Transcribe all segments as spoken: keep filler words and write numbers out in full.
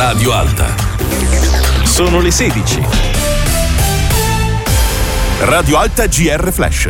Radio Alta. Sono le sedici. Radio Alta G R Flash.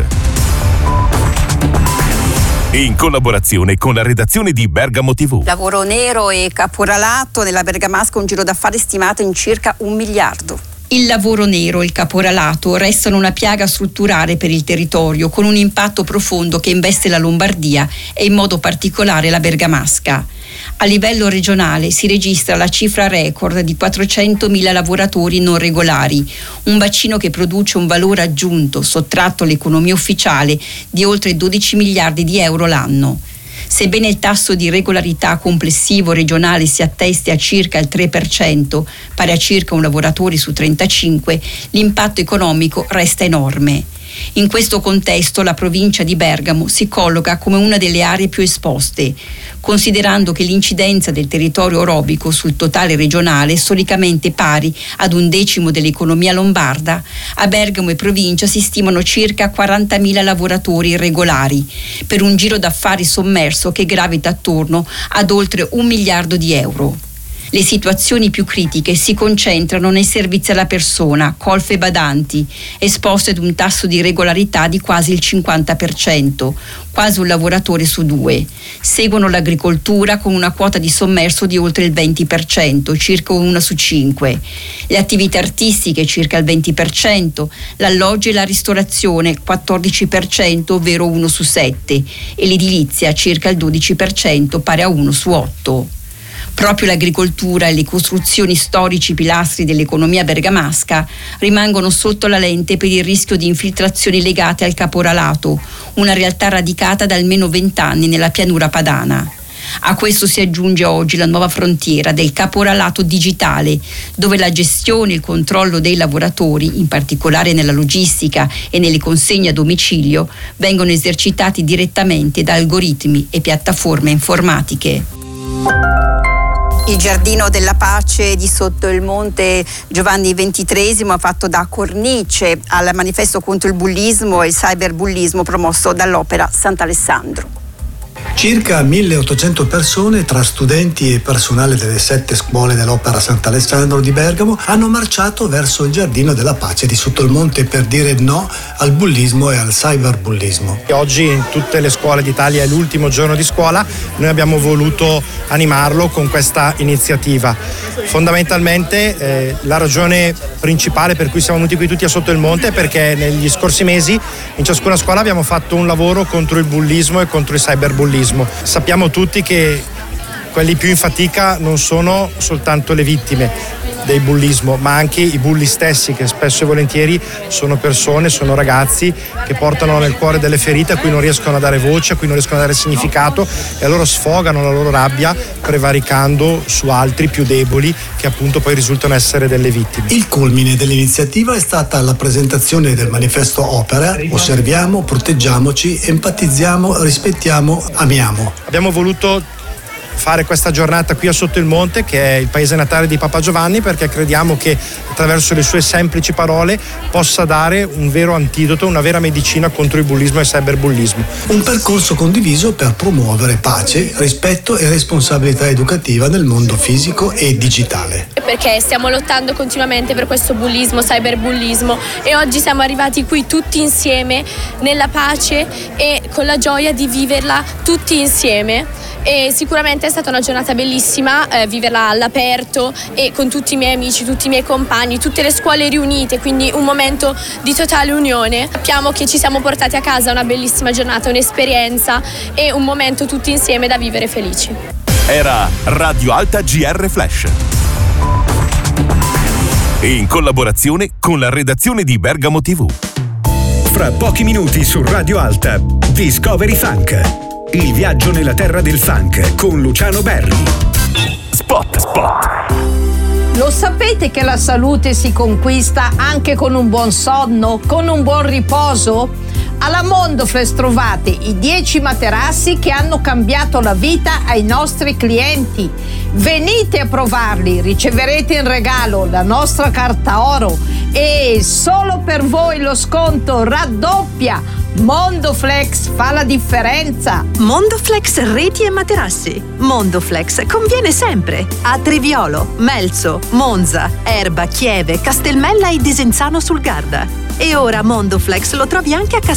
In collaborazione con la redazione di Bergamo tivù. Lavoro nero e caporalato nella Bergamasca, un giro d'affari stimato in circa un miliardo. Il lavoro nero e il caporalato restano una piaga strutturale per il territorio, con un impatto profondo che investe la Lombardia e in modo particolare la Bergamasca. A livello regionale si registra la cifra record di quattrocentomila lavoratori non regolari, un bacino che produce un valore aggiunto sottratto all'economia ufficiale di oltre dodici miliardi di euro l'anno. Sebbene il tasso di regolarità complessivo regionale si attesti a circa il tre per cento, pari a circa un lavoratore su trentacinque, l'impatto economico resta enorme. In questo contesto la provincia di Bergamo si colloca come una delle aree più esposte, considerando che l'incidenza del territorio orobico sul totale regionale è storicamente pari ad un decimo dell'economia lombarda. A Bergamo e provincia si stimano circa quarantamila lavoratori irregolari, per un giro d'affari sommerso che gravita attorno ad oltre un miliardo di euro. Le situazioni più critiche si concentrano nei servizi alla persona, colf e badanti, esposte ad un tasso di regolarità di quasi il cinquanta per cento, quasi un lavoratore su due. Seguono l'agricoltura con una quota di sommerso di oltre il venti per cento, circa una su cinque. Le attività artistiche, circa il venti per cento, l'alloggio e la ristorazione, quattordici per cento, ovvero uno su sette, e l'edilizia, circa il dodici per cento, pari a uno su otto. Proprio l'agricoltura e le costruzioni storici pilastri dell'economia bergamasca rimangono sotto la lente per il rischio di infiltrazioni legate al caporalato, una realtà radicata da almeno vent'anni nella pianura padana. A questo si aggiunge oggi la nuova frontiera del caporalato digitale, dove la gestione e il controllo dei lavoratori, in particolare nella logistica e nelle consegne a domicilio, vengono esercitati direttamente da algoritmi e piattaforme informatiche. Il Giardino della Pace di Sotto il Monte Giovanni ventitreesimo ha fatto da cornice al manifesto contro il bullismo e il cyberbullismo promosso dall'Opera Sant'Alessandro. Circa milleottocento persone, tra studenti e personale delle sette scuole dell'Opera Sant'Alessandro di Bergamo, hanno marciato verso il Giardino della Pace di Sotto il Monte per dire no al bullismo e al cyberbullismo. Oggi in tutte le scuole d'Italia è l'ultimo giorno di scuola, noi abbiamo voluto animarlo con questa iniziativa. Fondamentalmente eh, la ragione principale per cui siamo venuti qui tutti a Sotto il Monte è perché negli scorsi mesi in ciascuna scuola abbiamo fatto un lavoro contro il bullismo e contro il cyberbullismo. Sappiamo tutti che quelli più in fatica non sono soltanto le vittime del bullismo, ma anche i bulli stessi, che spesso e volentieri sono persone, sono ragazzi che portano nel cuore delle ferite a cui non riescono a dare voce, a cui non riescono a dare significato, e allora sfogano la loro rabbia prevaricando su altri più deboli, che appunto poi risultano essere delle vittime. Il culmine dell'iniziativa è stata la presentazione del manifesto Opera: osserviamo, proteggiamoci, empatizziamo, rispettiamo, amiamo. Abbiamo voluto fare questa giornata qui a Sotto il Monte, che è il paese natale di Papa Giovanni, perché crediamo che attraverso le sue semplici parole possa dare un vero antidoto, una vera medicina contro il bullismo e il cyberbullismo. Un percorso condiviso per promuovere pace, rispetto e responsabilità educativa nel mondo fisico e digitale. Perché stiamo lottando continuamente per questo bullismo, cyberbullismo, e oggi siamo arrivati qui tutti insieme nella pace e con la gioia di viverla tutti insieme. E sicuramente è stata una giornata bellissima, eh, viverla all'aperto e con tutti i miei amici, tutti i miei compagni, tutte le scuole riunite, quindi un momento di totale unione. Sappiamo che ci siamo portati a casa una bellissima giornata, un'esperienza e un momento tutti insieme da vivere felici. Era Radio Alta G R Flash, in collaborazione con la redazione di Bergamo tivù. Fra pochi minuti su Radio Alta, Discovery Funk. Il viaggio nella terra del funk con Luciano Berri. Spot, spot. Lo sapete che la salute si conquista anche con un buon sonno, con un buon riposo? Alla Mondofresh trovate i dieci materassi che hanno cambiato la vita ai nostri clienti. Venite a provarli, riceverete in regalo la nostra carta oro e solo per voi lo sconto raddoppia. Mondoflex fa la differenza. Mondoflex reti e materassi. Mondoflex conviene sempre a Triviolo, Melzo, Monza, Erba, Chieve, Castelmella e Desenzano sul Garda. E ora Mondoflex lo trovi anche a